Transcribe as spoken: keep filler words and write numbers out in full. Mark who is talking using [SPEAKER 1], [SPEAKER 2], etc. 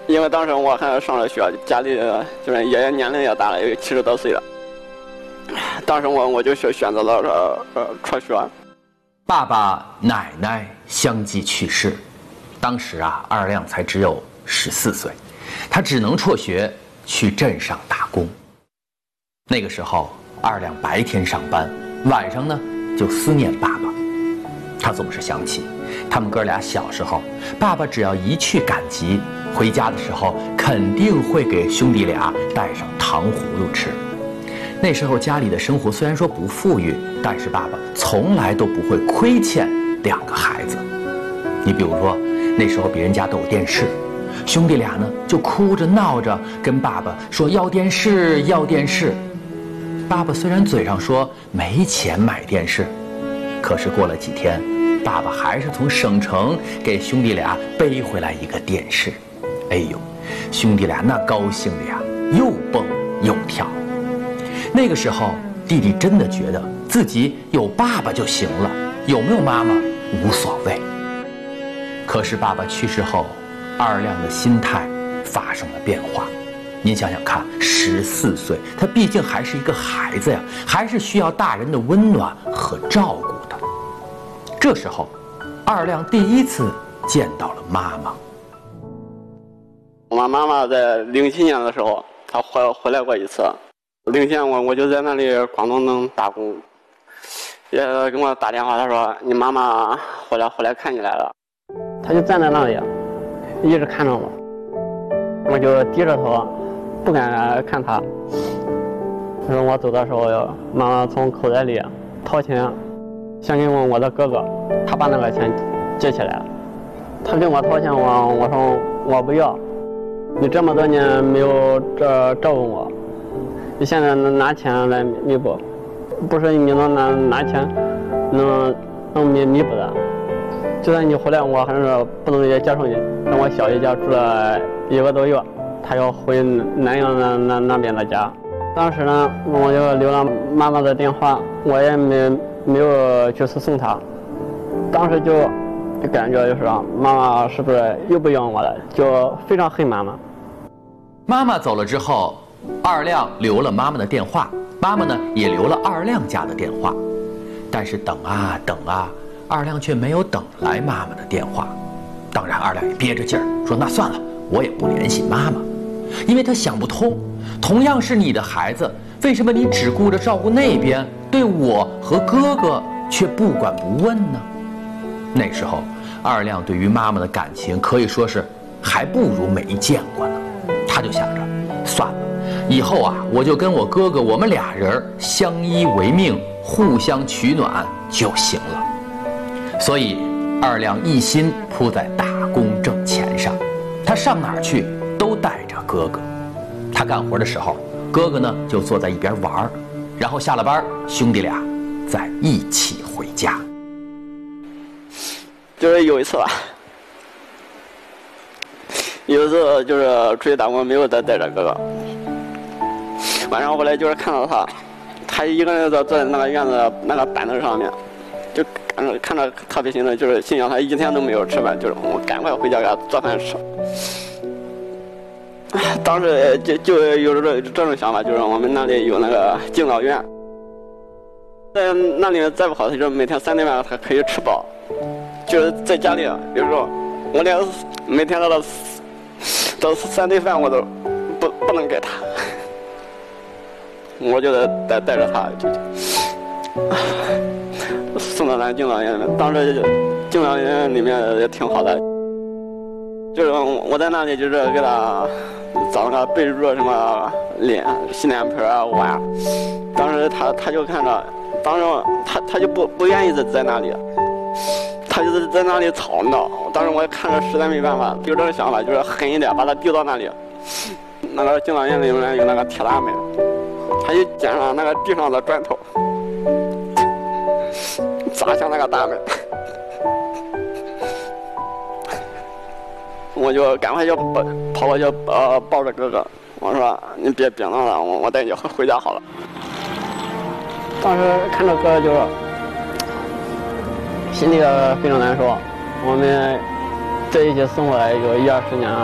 [SPEAKER 1] 因为当时我还上了学，家里就是爷爷年龄也大了，有七十多岁了。当时我我就选选择了呃辍学。
[SPEAKER 2] 爸爸、奶奶相继去世，当时啊，二亮才只有十四岁，他只能辍学去镇上打工。那个时候，二亮白天上班，晚上呢就思念爸爸。他总是想起他们哥俩小时候，爸爸只要一去赶集，回家的时候肯定会给兄弟俩带上糖葫芦吃。那时候家里的生活虽然说不富裕，但是爸爸从来都不会亏欠两个孩子。你比如说，那时候别人家都有电视，兄弟俩呢就哭着闹着跟爸爸说要电视要电视。爸爸虽然嘴上说没钱买电视，可是过了几天，爸爸还是从省城给兄弟俩背回来一个电视。哎呦，兄弟俩那高兴的呀，又蹦又跳。那个时候，弟弟真的觉得自己有爸爸就行了，有没有妈妈无所谓。可是爸爸去世后，二亮的心态发生了变化。您想想看，十四岁，他毕竟还是一个孩子呀，还是需要大人的温暖和照顾的。这时候，二亮第一次见到了妈妈。
[SPEAKER 1] 我妈妈在零七年的时候，她回回来过一次。零七年我我就在那里广东能打工，也跟我打电话，她说你妈妈回来回来看你来了。她就站在那里，一直看着我，我就低着头，不敢看她。她说我走的时候，妈妈从口袋里掏钱，想给我我的哥哥，他把那个钱接起来了。他给我掏钱，我我说我不要，你这么多年没有照照顾我，你现在能拿钱来弥补，不是你能拿拿钱能能弥弥补的。就算你回来，我还是不能也接受你。等我小姨家住了一个多月，她要回南阳那那那边的家。当时呢，我就留了妈妈的电话，我也没没有去送她。当时就就感觉就是妈妈是不是又不要我了，就非常恨妈妈。
[SPEAKER 2] 妈妈走了之后，二亮留了妈妈的电话，妈妈呢也留了二亮家的电话。但是等啊等啊，二亮却没有等来妈妈的电话。当然，二亮也憋着劲儿说：“那算了，我也不联系妈妈。”因为他想不通，同样是你的孩子，为什么你只顾着照顾那边，对我和哥哥却不管不问呢？那时候，二亮对于妈妈的感情可以说是还不如没见过呢。他就想着，算了，以后啊，我就跟我哥哥我们俩人相依为命，互相取暖就行了。所以，二亮一心扑在打工挣钱上，他上哪儿去都带着哥哥。他干活的时候，哥哥呢就坐在一边玩，然后下了班，兄弟俩再一起回家。
[SPEAKER 1] 就是有一次吧，有一次就是出去打工，没有再带着哥哥。晚上回来就是看到他，他一个人坐坐在那个院子那个板凳上面，就看着看着特别心疼，就是心想他一天都没有吃饭，就是我赶快回家给他做饭吃。当时就就有这这种想法，就是我们那里有那个敬老院，在那里再不好，他就每天三顿饭他可以吃饱。就是在家里，有时候我连每天到了到三顿饭我都不不能给他，我就得带带着他就送到咱敬老院里面。当时敬老院里面也挺好的，就是我在那里就是给他找那个被褥什么脸洗脸盆啊碗。当时他他就看着，当时他他就不不愿意在在那里。他就是在那里吵闹，当时我也看着实在没办法，有这个想法，就是狠一点把他丢到那里。那个敬老院里面有那个铁栏门，他就捡上那个地上的砖头，砸向那个大门。我就赶快就跑跑过去呃抱着哥哥，我说你别别闹了，我我带你回回家好了。当时看着哥哥就心里非常难受，我们在一起生活了有一二十年了。